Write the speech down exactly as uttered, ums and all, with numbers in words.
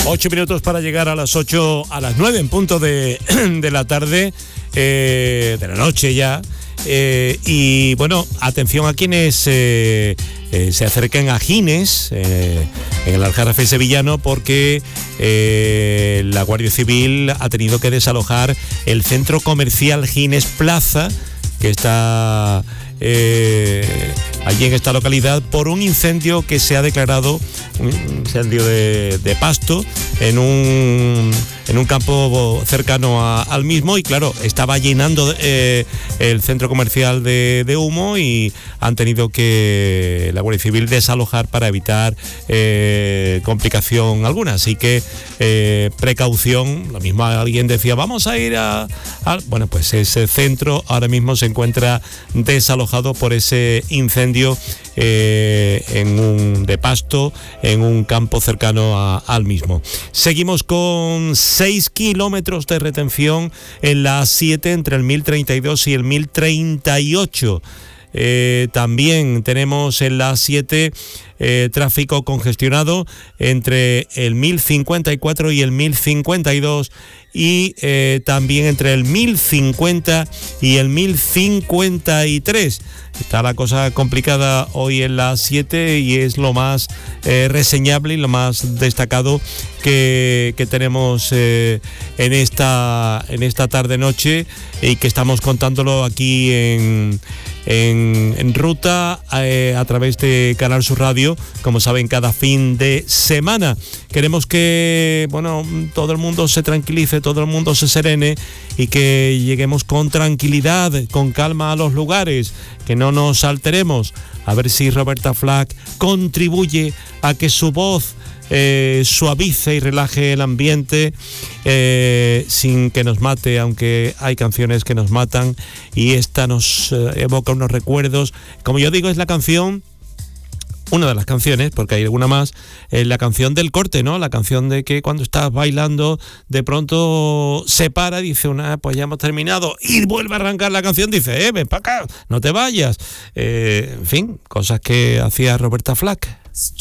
Ocho minutos para llegar a las ocho, a las nueve en punto de, de la tarde, eh, de la noche ya. Eh, y bueno, atención a quienes eh, eh, se acerquen a Gines, eh, en el Aljarafe sevillano, porque eh, la Guardia Civil ha tenido que desalojar el centro comercial Gines Plaza, que está eh, allí en esta localidad, por un incendio que se ha declarado, un incendio de, de pasto en un, en un campo cercano a, al mismo, y claro, estaba llenando eh, el centro comercial de, de humo, y han tenido que la Guardia Civil desalojar para evitar eh, complicación alguna. Así que eh, precaución. Lo mismo alguien decía, vamos a ir a, a... Bueno, pues ese centro ahora mismo se encuentra desalojado por ese incendio eh, en un de pasto en un campo cercano a, al mismo. Seguimos con seis kilómetros de retención en la A siete entre el mil treinta y dos y el mil treinta y ocho. Eh, también tenemos en la A siete eh, tráfico congestionado entre el mil cincuenta y cuatro y el mil cincuenta y dos, y eh, también entre el mil cincuenta y el mil cincuenta y tres. Está la cosa complicada hoy en la A siete, y es lo más eh, reseñable y lo más destacado que, que tenemos eh, en esta en esta tarde noche, y que estamos contándolo aquí en en, en ruta eh, a través de Canal Sur Radio, como saben, cada fin de semana. Queremos que, bueno, todo el mundo se tranquilice, todo el mundo se serene, y que lleguemos con tranquilidad, con calma a los lugares, que no nos alteremos. A ver si Roberta Flack contribuye a que su voz eh, suavice y relaje el ambiente eh, sin que nos mate, aunque hay canciones que nos matan, y esta nos eh, evoca unos recuerdos. Como yo digo, es la canción, una de las canciones, porque hay alguna más, eh, la canción del corte, ¿no? La canción de que cuando estás bailando, de pronto se para y dice, una, pues ya hemos terminado, y vuelve a arrancar la canción, dice, eh, ven para acá, no te vayas. Eh, en fin, cosas que hacía Roberta Flack.